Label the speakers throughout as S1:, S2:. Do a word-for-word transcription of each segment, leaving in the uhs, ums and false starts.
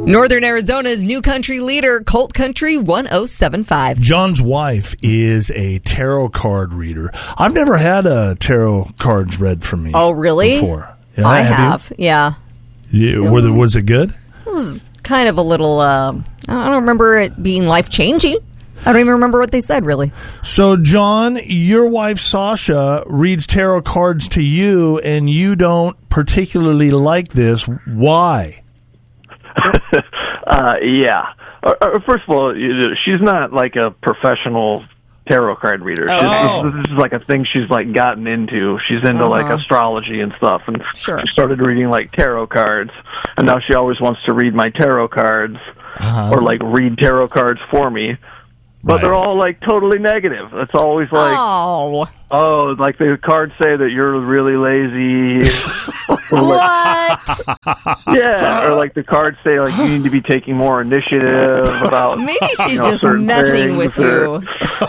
S1: Northern Arizona's new country leader, Colt Country one oh seven point five.
S2: John's wife is a tarot card reader. I've never had a tarot cards read for me.
S1: Oh, really?
S2: Before. Yeah,
S1: I
S2: have.
S1: have,
S2: you?
S1: yeah.
S2: Yeah, was, it, was it good?
S1: It was kind of a little, uh, I don't remember it being life-changing. I don't even remember what they said, really.
S2: So, John, your wife, Sasha, reads tarot cards to you, and you don't particularly like this. Why?
S3: uh, yeah. Uh, uh, first of all, she's not like a professional tarot card reader.
S2: Oh.
S3: She's, this is like a thing she's like gotten into. She's into
S1: uh-huh.
S3: like astrology and stuff, and
S1: sure.
S3: she started reading like tarot cards, and now she always wants to read my tarot cards
S2: uh-huh.
S3: or like read tarot cards for me. But
S2: right.
S3: they're all like totally negative. It's always like,
S1: oh,
S3: oh, like the cards say that you're really lazy.
S1: what?
S3: Yeah, or like the cards say like you need to be taking more initiative about.
S1: Maybe she's
S3: you know,
S1: just
S3: certain
S1: messing with
S3: or,
S1: you.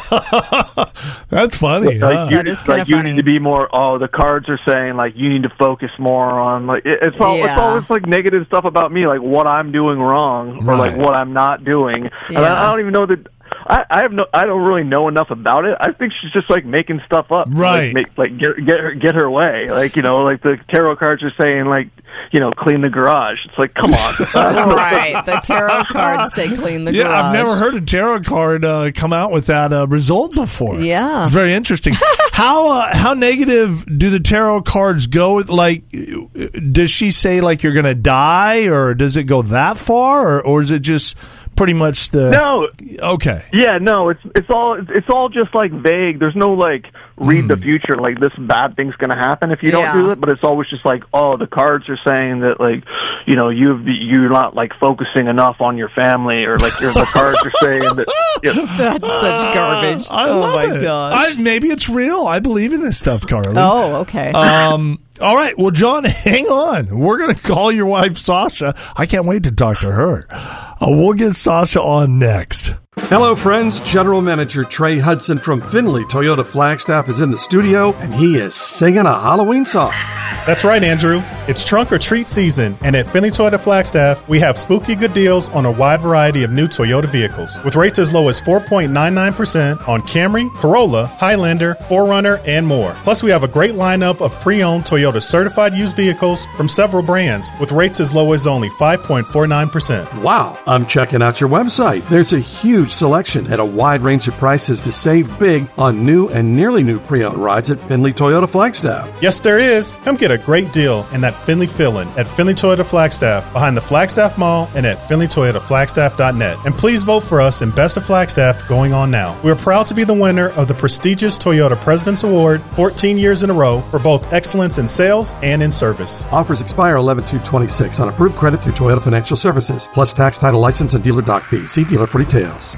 S2: That's funny.
S3: Like
S2: huh?
S3: you,
S1: That is kinda
S3: like you
S1: funny.
S3: need to be more. Oh, the cards are saying like you need to focus more on like it, it's all
S1: Yeah.
S3: it's always like negative stuff about me, like what I'm doing wrong or like
S2: Right.
S3: what I'm not doing, and
S1: Yeah.
S3: I, I don't even know that. I, I have no. I don't really know enough about it. I think she's just like making stuff up,
S2: Right.
S3: Like, make, like get get her get her way. Like you know, like the tarot cards are saying, like you know, clean the garage. It's like, come on,
S1: Right, the tarot cards say clean the
S2: Yeah,
S1: garage.
S2: I've never heard a tarot card uh, come out with that uh, result before.
S1: Yeah.
S2: It's very interesting. how uh, how negative do the tarot cards go? With, like, does she say like you're going to die, or does it go that far, or, or is it just pretty much the
S3: No.
S2: Okay.
S3: Yeah, no, it's it's all it's all just like vague. There's no like read
S2: Mm.
S3: the future, like this bad thing's going to happen if you
S1: Yeah.
S3: don't do it. But it's always just like, oh, the cards are saying that like, you know, you've you're not like focusing enough on your family, or like your, the cards are saying that. You know,
S1: That's such garbage.
S2: I
S1: oh
S2: love
S1: my
S2: it.
S1: gosh.
S2: I, maybe it's real. I believe in this stuff, Carly.
S1: Oh, okay.
S2: Um. All right. Well, John, hang on. We're going to call your wife, Sasha. I can't wait to talk to her. Uh, we'll get Sasha on next.
S4: Hello, friends. General Manager Trey Hudson from Findlay Toyota Flagstaff is in the studio, and he is singing a Halloween song.
S5: That's right, Andrew. It's trunk or treat season, and at Findlay Toyota Flagstaff, we have spooky good deals on a wide variety of new Toyota vehicles, with rates as low as four point nine nine percent on Camry, Corolla, Highlander, four runner, and more. Plus, we have a great lineup of pre-owned Toyota certified used vehicles from several brands, with rates as low as only five point four nine percent.
S4: Wow, I'm checking out your website. There's a huge selection at a wide range of prices to save big on new and nearly new pre-owned rides at Findlay Toyota Flagstaff.
S5: Yes, there is. Come get a great deal in that Findlay feeling at Findlay Toyota Flagstaff, behind the Flagstaff Mall, and at Findlay Toyota Flagstaff dot net. And please vote for us in Best of Flagstaff going on now. We're proud to be the winner of the prestigious Toyota President's Award fourteen years in a row for both excellence in sales and in service.
S4: Offers expire eleven two twenty-six on approved credit through Toyota Financial Services, plus tax, title, license, and dealer dock fees. See dealer for details.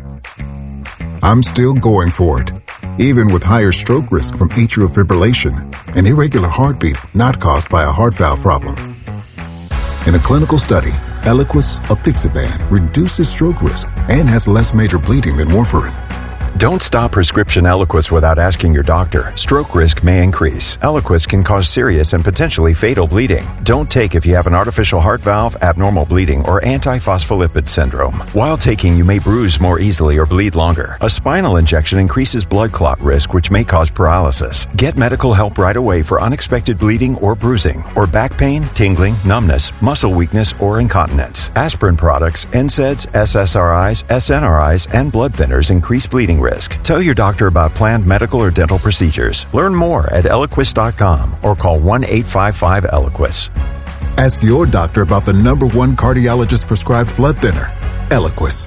S6: I'm still going for it, even with higher stroke risk from atrial fibrillation, an irregular heartbeat not caused by a heart valve problem. In a clinical study, Eliquis apixaban reduces stroke risk and has less major bleeding than warfarin.
S7: Don't stop prescription Eliquis without asking your doctor. Stroke risk may increase. Eliquis can cause serious and potentially fatal bleeding. Don't take if you have an artificial heart valve, abnormal bleeding, or antiphospholipid syndrome. While taking, you may bruise more easily or bleed longer. A spinal injection increases blood clot risk, which may cause paralysis. Get medical help right away for unexpected bleeding or bruising, or back pain, tingling, numbness, muscle weakness, or incontinence. Aspirin products, N SAIDs, S S R Is, S N R Is, and blood thinners increase bleeding risk. Tell your doctor about planned medical or dental procedures. Learn more at Eliquis dot com or call one eight five five Eliquis.
S6: Ask your doctor about the number one cardiologist prescribed blood thinner, Eliquis.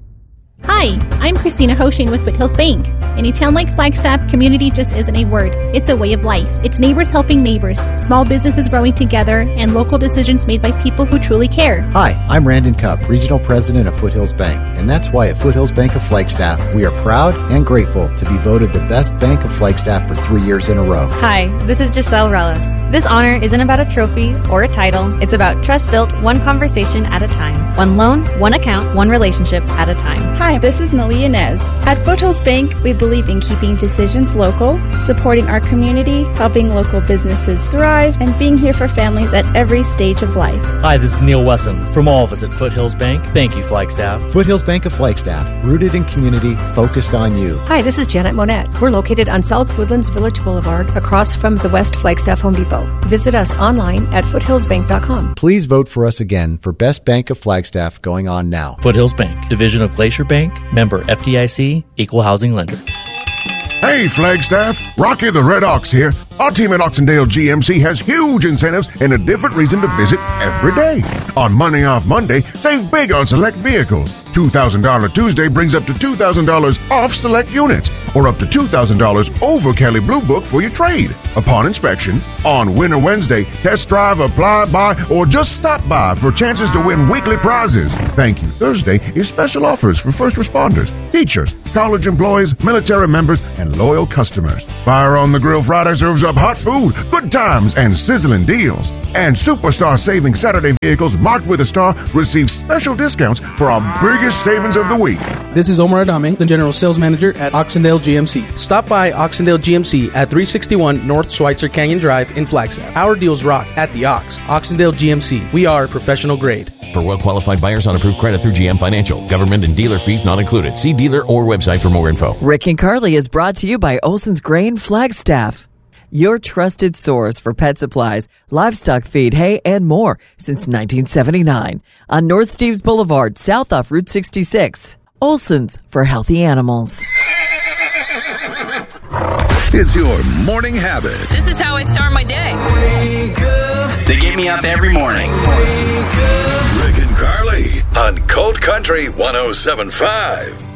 S8: Hi, I'm Christina Hoshing with Foothills Bank. In a town like Flagstaff, community just isn't a word. It's a way of life. It's neighbors helping neighbors, small businesses growing together, and local decisions made by people who truly care.
S9: Hi, I'm Randon Cupp, Regional President of Foothills Bank, and that's why at Foothills Bank of Flagstaff, we are proud and grateful to be voted the best bank of Flagstaff for three years in a row.
S10: Hi, this is Giselle Relis. This honor isn't about a trophy or a title. It's about trust built one conversation at a time. One loan, one account, one relationship at a time.
S11: Hi, this is Nalia Nez. At Foothills Bank, we believe believe in keeping decisions local, supporting our community, helping local businesses thrive, and being here for families at every stage of life.
S12: Hi, this is Neil Wesson. From all of us at Foothills Bank, thank you, Flagstaff.
S9: Foothills Bank of Flagstaff, rooted in community, focused on you.
S13: Hi, this is Janet Monette. We're located on South Woodlands Village Boulevard, across from the West Flagstaff Home Depot. Visit us online at foothills bank dot com.
S9: Please vote for us again for Best Bank of Flagstaff going on now.
S12: Foothills Bank, division of Glacier Bank, member F D I C, equal housing lender.
S14: Hey, Flagstaff, Rocky the Red Ox here. Our team at Oxendale G M C has huge incentives and a different reason to visit every day. On Money Off Monday, save big on select vehicles. two thousand dollars Tuesday brings up to two thousand dollars off select units, or up to two thousand dollars over Kelley Blue Book for your trade. Upon inspection, on Winter Wednesday, test drive, apply, buy, or just stop by for chances to win weekly prizes. Thank You Thursday is special offers for first responders, teachers, college employees, military members, and loyal customers. Fire on the Grill Friday serves up hot food, good times, and sizzling deals. And Superstar Saving Saturday vehicles marked with a star receive special discounts for our biggest savings of the week.
S15: This is Omar Adame, the General Sales Manager at Oxendale G M C. Stop by Oxendale G M C at three sixty-one North Schweitzer Canyon Drive in Flagstaff. Our deals rock at the Ox. Oxendale G M C. We are professional grade.
S16: For well-qualified buyers on approved credit through G M Financial. Government and dealer fees not included. See dealer or website for more info.
S17: Rick and Carly is brought to you by Olson's Grain Flagstaff, your trusted source for pet supplies, livestock feed, hay, and more since nineteen seventy-nine. On North Steves Boulevard, south off Route sixty-six. Olson's for healthy animals.
S18: It's your morning habit.
S19: This is how I start my day.
S18: Wake up.
S20: They get me up every morning.
S18: Wake up. Rick and Carly on Colt Country one oh seven point five.